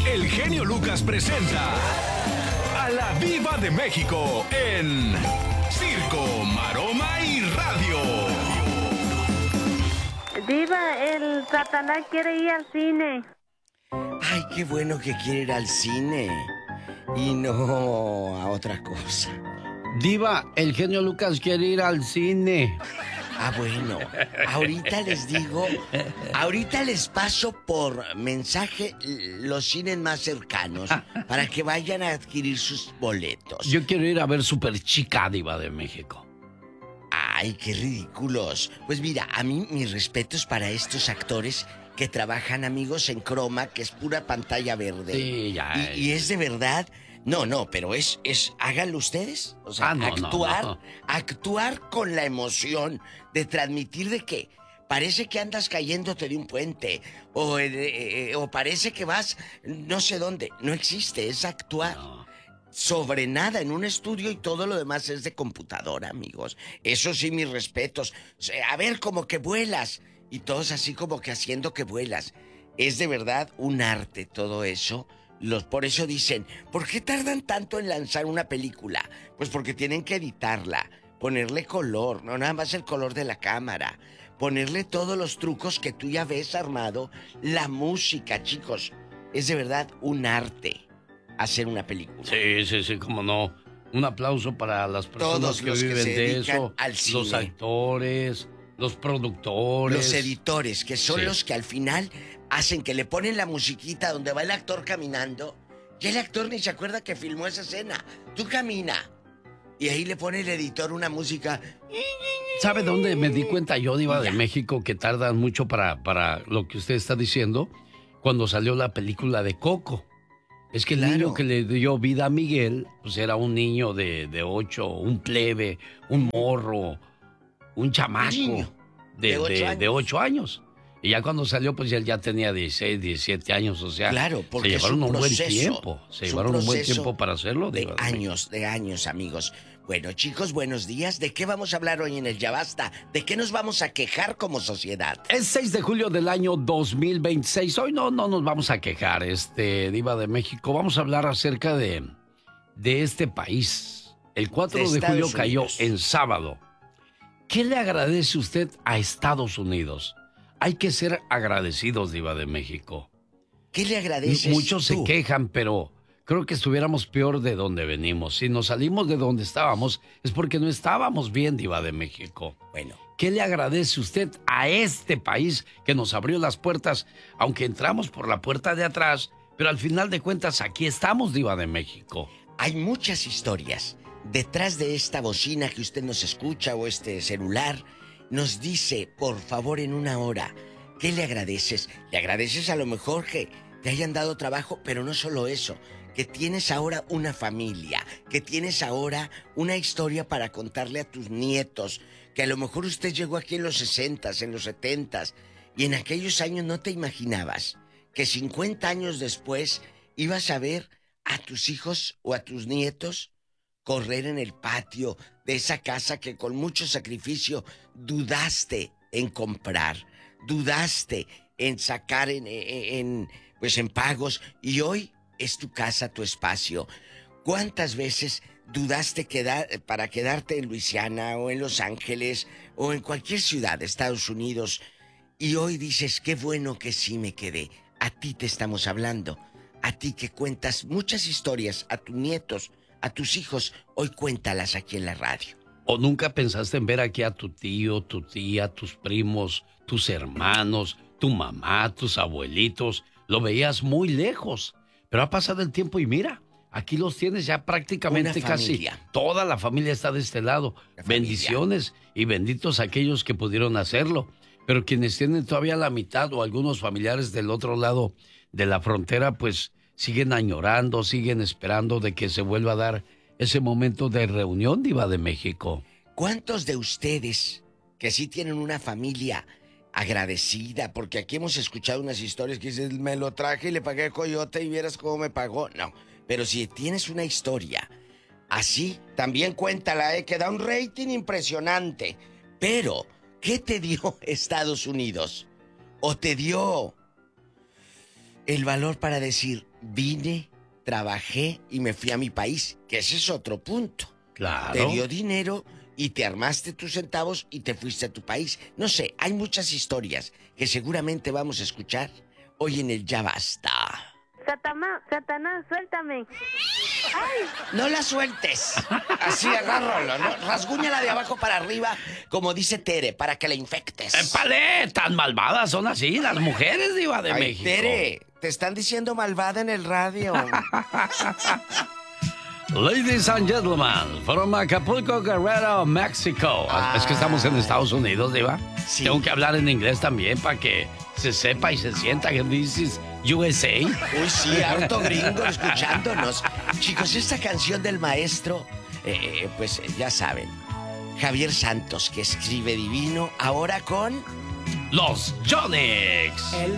el genio Lucas presenta a la Diva de México en Circo, Maroma y Radio. Diva, el Satanás quiere ir al cine. Ay, qué bueno que quiere ir al cine y no a otra cosa. Diva, el genio Lucas quiere ir al cine. Ah, bueno, ahorita les digo, ahorita les paso por mensaje los cines más cercanos para que vayan a adquirir sus boletos. Yo quiero ir a ver Superchica, Diva de México. Ay, qué ridículos. Pues mira, a mí mis respetos para estos actores que trabajan, amigos, en croma, que es pura pantalla verde. Sí, ya. Y es de verdad. No, pero háganlo ustedes. O sea, actuar con la emoción de transmitir de que parece que andas cayéndote de un puente o parece que vas no sé dónde. No existe, es actuar. No. Sobre nada en un estudio y todo lo demás es de computadora, amigos. Eso sí, mis respetos. A ver, como que vuelas. Y todos así como que haciendo que vuelas. Es de verdad un arte todo eso. Por eso dicen, ¿por qué tardan tanto en lanzar una película? Pues porque tienen que editarla, ponerle color, no nada más el color de la cámara, ponerle todos los trucos que tú ya ves armado, la música, chicos. Es de verdad un arte hacer una película. Sí, cómo no. Un aplauso para las personas que viven de eso, los actores, los productores, los editores, que son los que al final hacen que le ponen la musiquita donde va el actor caminando y el actor ni se acuerda que filmó esa escena. Tú camina y ahí le pone el editor una música. ¿Sabe dónde me di cuenta yo, Diva de México, que tardan mucho para lo que usted está diciendo? Cuando salió la película de Coco. Es que el niño que le dio vida a Miguel, pues era un niño de 8, un plebe, un morro, un chamaco de 8 años. Y ya cuando salió, pues él ya tenía 16, 17 años, o sea, porque se llevaron un buen tiempo. Se llevaron un buen tiempo para hacerlo. De años, amigos. Bueno, chicos, buenos días. ¿De qué vamos a hablar hoy en el Ya Basta? ¿De qué nos vamos a quejar como sociedad? Es 6 de julio del año 2026. Hoy no nos vamos a quejar, Diva de México. Vamos a hablar acerca de este país. El 4 de julio cayó en sábado. ¿Qué le agradece usted a Estados Unidos? Hay que ser agradecidos, Diva de México. ¿Qué le agradeces? Muchos se quejan, pero creo que estuviéramos peor de donde venimos. Si nos salimos de donde estábamos, es porque no estábamos bien, Diva de México. Bueno. ¿Qué le agradece usted a este país que nos abrió las puertas, aunque entramos por la puerta de atrás, pero al final de cuentas aquí estamos, Diva de México? Hay muchas historias. Detrás de esta bocina que usted nos escucha o este celular, nos dice, por favor, en una hora, ¿qué le agradeces? Le agradeces a lo mejor que te hayan dado trabajo, pero no solo eso, que tienes ahora una familia, que tienes ahora una historia para contarle a tus nietos, que a lo mejor usted llegó aquí en los 60s, en los 70s, y en aquellos años no te imaginabas que 50 años después ibas a ver a tus hijos o a tus nietos correr en el patio de esa casa que con mucho sacrificio dudaste en comprar, dudaste en sacar en pagos, y hoy es tu casa, tu espacio. ¿Cuántas veces dudaste para quedarte en Luisiana o en Los Ángeles o en cualquier ciudad de Estados Unidos? Y hoy dices, qué bueno que sí me quedé. A ti te estamos hablando, a ti que cuentas muchas historias a tus nietos, a tus hijos, hoy cuéntalas aquí en la radio. ¿O nunca pensaste en ver aquí a tu tío, tu tía, tus primos, tus hermanos, tu mamá, tus abuelitos? Lo veías muy lejos, pero ha pasado el tiempo y mira, aquí los tienes ya prácticamente casi. Toda la familia está de este lado. Bendiciones y benditos aquellos que pudieron hacerlo. Pero quienes tienen todavía la mitad o algunos familiares del otro lado de la frontera, pues siguen añorando, siguen esperando de que se vuelva a dar ese momento de reunión, Diva de México. ¿Cuántos de ustedes que sí tienen una familia agradecida? Porque aquí hemos escuchado unas historias que dicen, me lo traje y le pagué a Coyote y vieras cómo me pagó. No, pero si tienes una historia así, también cuéntala, que da un rating impresionante. Pero, ¿qué te dio Estados Unidos? ¿O te dio el valor para decir, vine, trabajé y me fui a mi país, que ese es otro punto. Claro. Te dio dinero y te armaste tus centavos y te fuiste a tu país. No sé, hay muchas historias que seguramente vamos a escuchar hoy en el Ya Basta. Satanás, suéltame. ¡Ay! No la sueltes. Así agárralo, ¿no? Rasguñala de abajo para arriba, como dice Tere, para que la infectes. ¡Épale! Tan malvadas son así las mujeres, Diva de Ay, México. Tere, te están diciendo malvada en el radio. Ladies and gentlemen, from Acapulco, Guerrero, México. Es que estamos en Estados Unidos, Diva. Sí. Tengo que hablar en inglés también para que se sepa y se sienta que dices USA. Uy, sí, harto gringo escuchándonos. Chicos, esta canción del maestro, pues ya saben, Javier Santos, que escribe divino, ahora con... Los Yonix. El